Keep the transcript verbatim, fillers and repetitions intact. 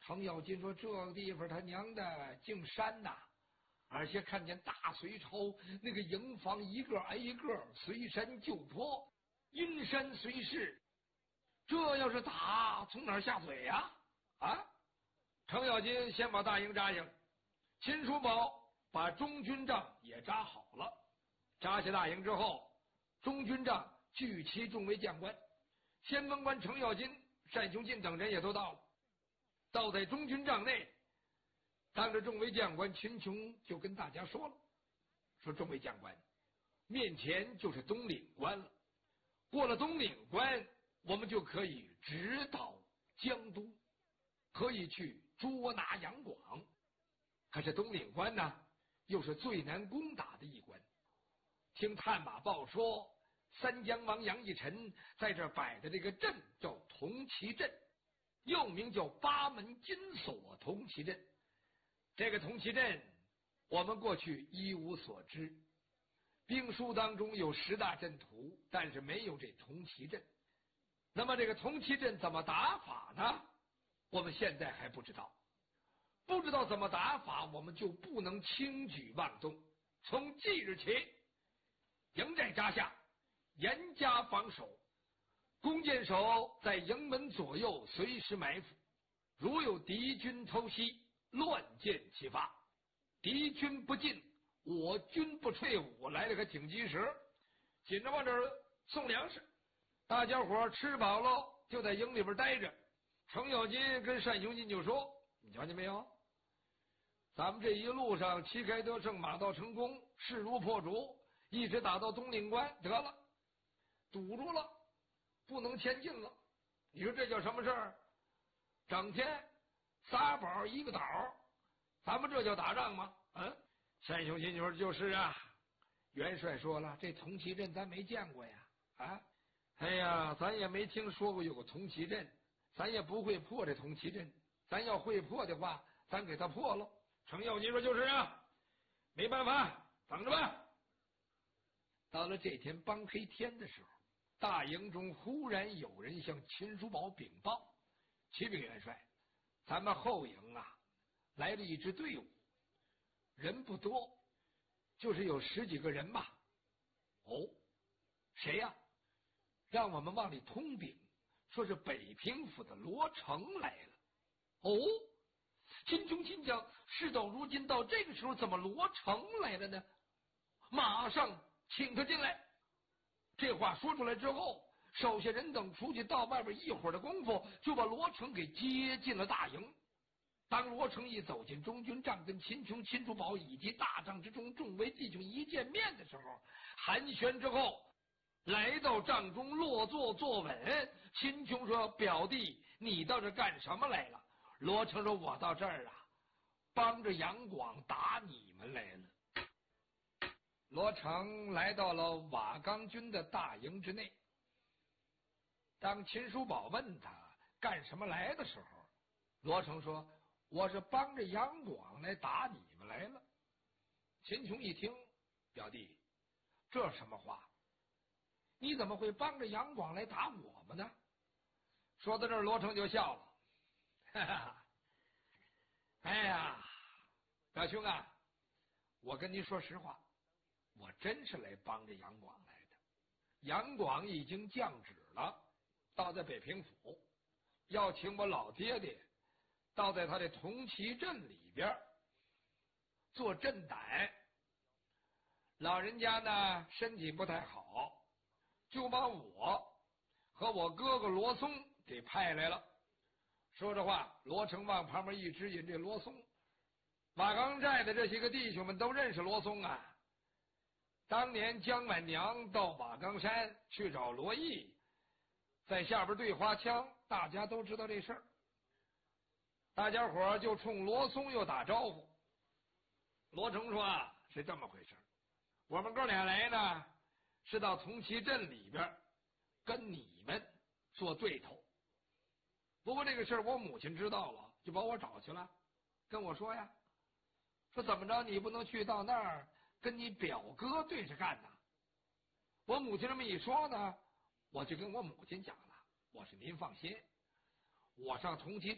程咬金说：“这个地方他娘的竟山呐！而且看见大隋朝那个营房一个挨一个，随山就坡，阴山随势。这要是打，从哪儿下嘴呀？啊！”程咬金先把大营扎下，秦叔宝把中军帐也扎好了。扎下大营之后，中军帐聚齐众位将官，先锋官程咬金、单雄进等人也都到了。到在中军帐内，当着众位将官，秦琼就跟大家说了：“说众位将官，面前就是东岭关了。过了东岭关，我们就可以直捣江都，可以去捉拿杨广。可是东岭关呢，又是最难攻打的一关。听探马报说，三江王杨义臣在这摆的这个阵叫铜旗阵，又名叫八门金锁铜旗阵。这个铜旗阵我们过去一无所知，兵书当中有十大阵图，但是没有这铜旗阵。那么这个铜旗阵怎么打法呢？我们现在还不知道。不知道怎么打法，我们就不能轻举妄动。从即日起，营寨扎下，严加防守，弓箭手在营门左右随时埋伏，如有敌军偷袭，乱箭齐发。敌军不进，我军不退伍。来了个紧急时，紧着往这儿送粮食。大家伙吃饱了，就在营里边待着。程咬金跟单雄进就说：“你瞧见没有？咱们这一路上旗开得胜，马到成功，势如破竹，一直打到东岭关，得了，堵住了，不能前进了。你说这叫什么事儿？整天仨宝一个岛，咱们这叫打仗吗？”嗯，单雄进就说：“就是啊。元帅说了，这铜旗阵咱没见过呀，啊，哎呀，咱也没听说过有个铜旗阵，咱也不会破这铜旗阵。咱要会破的话，咱给他破了。”程咬金说：“就是啊，没办法，等着吧。”到了这天帮黑天的时候，大营中忽然有人向秦叔宝禀报：“启禀元帅，咱们后营啊来了一支队伍，人不多，就是有十几个人吧。”“哦，谁呀？”“让我们往里通禀，说是北平府的罗成来了。”“哦。”秦琼心想，事到如今到这个时候，怎么罗成来了呢？马上请他进来。这话说出来之后，手下人等出去到外边一会儿的功夫，就把罗成给接进了大营。当罗成一走进中军帐，跟秦琼、秦叔宝以及大帐之中众位弟兄一见面的时候，寒暄之后，来到帐中落座坐稳。秦琼说：“表弟，你到这干什么来了？”罗成说：“我到这儿啊，帮着杨广打你们来了。”罗成来到了瓦岗军的大营之内。当秦叔宝问他干什么来的时候，罗成说：“我是帮着杨广来打你们来了。”秦琼一听：“表弟，这什么话？你怎么会帮着杨广来打我们呢？”说到这儿，罗成就笑了。哈哈，哎呀，表兄啊，我跟您说实话，我真是来帮着杨广来的。杨广已经降旨了，到在北平府，要请我老爹爹到在他的铜旗阵里边做阵胆。老人家呢身体不太好，就把我和我哥哥罗松给派来了。说着话，罗成往旁边一指引这罗松。瓦岗寨的这些个弟兄们都认识罗松啊。当年姜婉娘到瓦岗山去找罗毅，在下边对花枪，大家都知道这事儿。大家伙就冲罗松又打招呼。罗成说啊，是这么回事，我们哥俩来呢，是到铜旗阵里边跟你们做对头。不过这个事儿我母亲知道了，就把我找去了，跟我说呀，说怎么着你不能去到那儿跟你表哥对着干呢？我母亲这么一说呢，我就跟我母亲讲了，我说您放心，我上铜旗